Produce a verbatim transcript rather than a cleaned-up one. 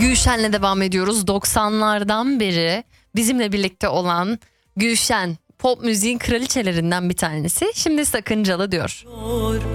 Gülşen'le devam ediyoruz. doksanlardan beri bizimle birlikte olan Gülşen, pop müziğin kraliçelerinden bir tanesi. Şimdi Sakıncalı diyor.